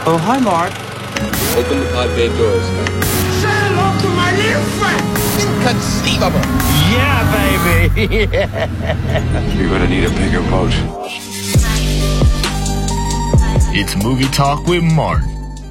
Oh, hi, Mark. Open the pod bay doors. Say hello to my little friend. Inconceivable. Yeah, baby. You're gonna need a bigger boat. It's Movie Talk with Mark.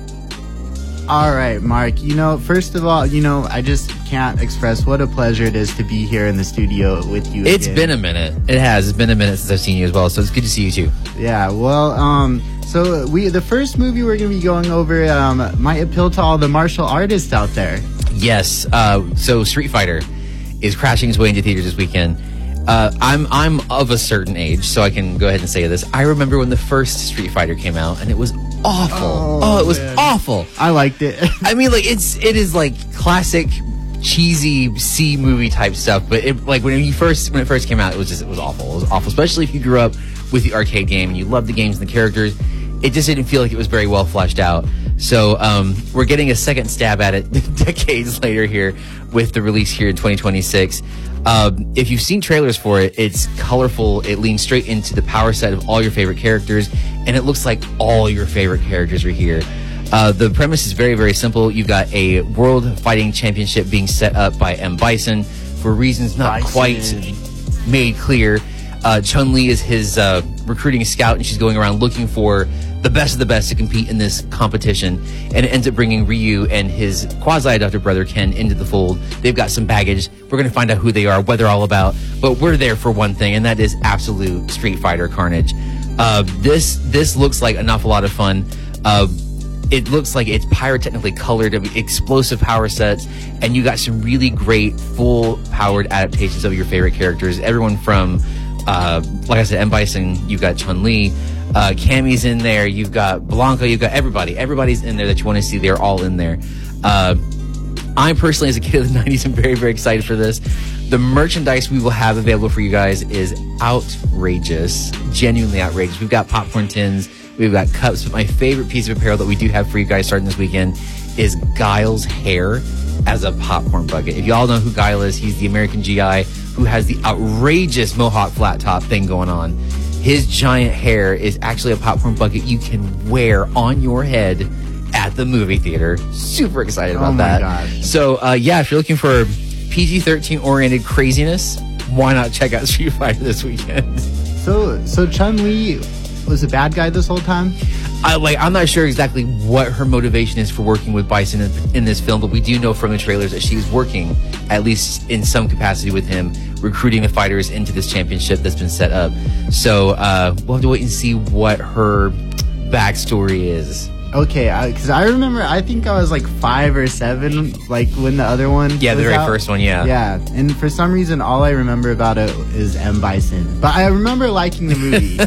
All right, Mark. First of all, I just can't express what a pleasure it is to be here in the studio with you. It's again. been a minute. It has. It's been a minute since I've seen you as well, so it's good to see you too. Yeah, well, so the first movie we're going to be going over might appeal to all the martial artists out there. Yes. So Street Fighter is crashing its way into theaters this weekend. I'm of a certain age, so I can go ahead and say this. I remember when the first Street Fighter came out, and it was awful. Oh, it was awful. I liked it. I mean, like it is like classic cheesy C movie type stuff. But when it first came out, it was awful. It was awful, especially if you grew up with the arcade game and you loved the games and the characters. It just didn't feel like it was very well fleshed out. So we're getting a second stab at it decades later here with the release here in 2026. If you've seen trailers for it, it's colorful. It leans straight into the power set of all your favorite characters, and it looks like all your favorite characters are here. The premise is very, very simple. You've got a World Fighting Championship being set up by M. Bison for reasons not quite made clear. Chun-Li is his recruiting scout, and she's going around looking for the best of the best to compete in this competition, and it ends up bringing Ryu and his quasi-adopted brother Ken into the fold. They've got some baggage. We're going to find out who they are, what they're all about, but we're there for one thing, and that is absolute Street Fighter carnage. This looks like an awful lot of fun. It looks like it's pyrotechnically colored, explosive power sets, and you got some really great full-powered adaptations of your favorite characters. Everyone from, like I said, M. Bison, you've got Chun-Li, Cammy's in there, you've got Blanca, you've got everybody. Everybody's in there that you want to see. They're all in there. I personally, as a kid of the 90s, am very, very excited for this. The merchandise we will have available for you guys is outrageous, genuinely outrageous. We've got popcorn tins, we've got cups, but my favorite piece of apparel that we do have for you guys starting this weekend is Guile's hair as a popcorn bucket. If you all know who Guile is, he's the American GI who has the outrageous mohawk flat top thing going on. His giant hair is actually a popcorn bucket you can wear on your head at the movie theater. Super excited about that. Gosh. So, if you're looking for PG-13 oriented craziness, why not check out Street Fighter this weekend? So Chun-Li was a bad guy this whole time? I'm not sure exactly what her motivation is for working with Bison in this film, but we do know from the trailers that she's working, at least in some capacity with him, recruiting the fighters into this championship that's been set up. So we'll have to wait and see what her backstory is. Okay, because I remember, I think I was like 5 or 7, like when the other one Yeah, the was very out. first one, yeah. Yeah, and for some reason, all I remember about it is M. Bison. But I remember liking the movie.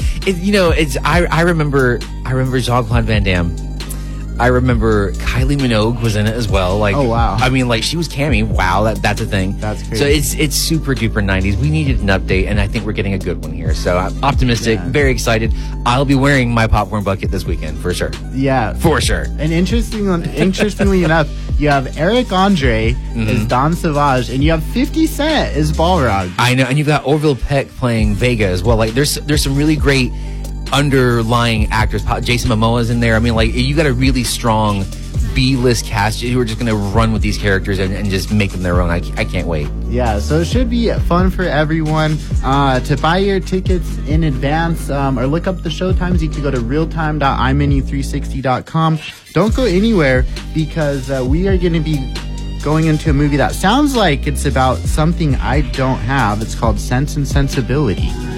I remember Jean-Claude Van Damme. I remember Kylie Minogue was in it as well. Like, oh wow! I mean, like she was Cammy. Wow, that's a thing. That's crazy. So it's super duper 90s. We needed an update, and I think we're getting a good one here. So I'm optimistic, very excited. I'll be wearing my popcorn bucket this weekend for sure. Yeah, for sure. And interestingly enough, you have Eric Andre as Don Savage, and you have 50 Cent as Balrog. I know, and you've got Orville Peck playing Vega as well. Like, there's some really great underlying actors. Jason Momoa's in there. I mean, like, you got a really strong B-list cast who are just going to run with these characters and just make them their own. I can't wait. Yeah, so it should be fun for everyone. To buy your tickets in advance or look up the show times, you can go to realtime.imenu360.com. Don't go anywhere because we are going to be going into a movie that sounds like it's about something I don't have. It's called Sense and Sensibility.